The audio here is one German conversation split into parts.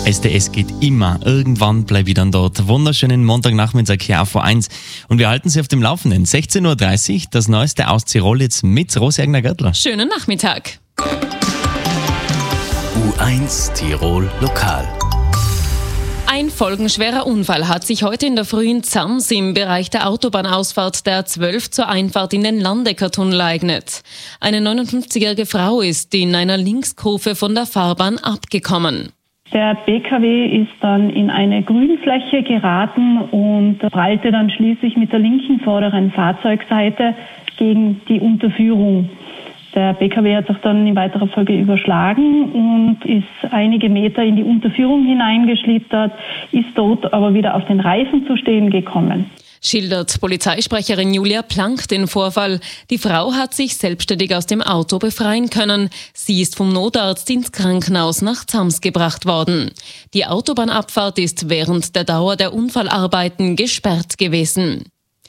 STS geht immer. Irgendwann bleibe ich dann dort. Wunderschönen Montagnachmittag hier auf V1. Und wir halten Sie auf dem Laufenden. 16.30 Uhr, das Neueste aus Tirol jetzt mit Rosi Egner-Görtler. Schönen Nachmittag. U1 Tirol Lokal. Ein folgenschwerer Unfall hat sich heute in der Früh in Zams im Bereich der Autobahnausfahrt der A12 zur Einfahrt in den Landecker-Tunnel ereignet. Eine 59-jährige Frau ist in einer Linkskurve von der Fahrbahn abgekommen. Der PKW ist dann in eine Grünfläche geraten und prallte dann schließlich mit der linken vorderen Fahrzeugseite gegen die Unterführung. Der PKW hat sich dann in weiterer Folge überschlagen und ist einige Meter in die Unterführung hineingeschlittert, ist dort aber wieder auf den Reifen zu stehen gekommen. Schildert Polizeisprecherin Julia Plank den Vorfall. Die Frau hat sich selbstständig aus dem Auto befreien können. Sie ist vom Notarzt ins Krankenhaus nach Zams gebracht worden. Die Autobahnabfahrt ist während der Dauer der Unfallarbeiten gesperrt gewesen.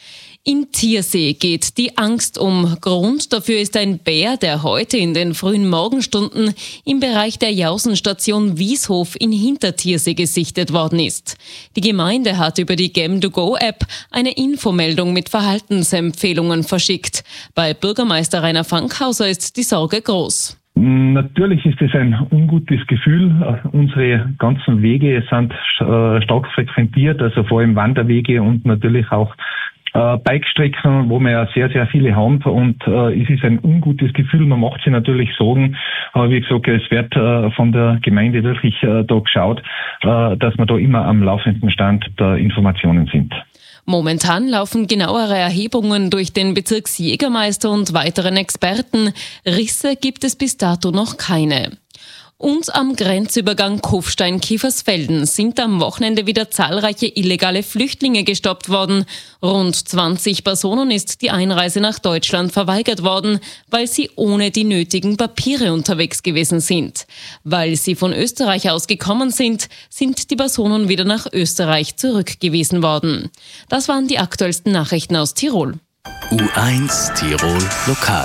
In Thiersee geht die Angst um. Grund dafür ist ein Bär, der heute in den frühen Morgenstunden im Bereich der Jausenstation Wieshof in Hinterthiersee gesichtet worden ist. Die Gemeinde hat über die Gem2Go-App eine Infomeldung mit Verhaltensempfehlungen verschickt. Bei Bürgermeister Rainer Fankhauser ist die Sorge groß. Natürlich ist es ein ungutes Gefühl. Unsere ganzen Wege sind stark frequentiert, also vor allem Wanderwege und natürlich auch Bikestrecken, wo wir ja sehr, sehr viele haben, und es ist ein ungutes Gefühl. Man macht sich natürlich Sorgen, aber wie gesagt, es wird von der Gemeinde wirklich da geschaut, dass wir da immer am laufenden Stand der Informationen sind. Momentan laufen genauere Erhebungen durch den Bezirksjägermeister und weiteren Experten. Risse gibt es bis dato noch keine. Und am Grenzübergang Kufstein-Kiefersfelden sind am Wochenende wieder zahlreiche illegale Flüchtlinge gestoppt worden. Rund 20 Personen ist die Einreise nach Deutschland verweigert worden, weil sie ohne die nötigen Papiere unterwegs gewesen sind. Weil sie von Österreich aus gekommen sind, sind die Personen wieder nach Österreich zurückgewiesen worden. Das waren die aktuellsten Nachrichten aus Tirol. U1 Tirol Lokal.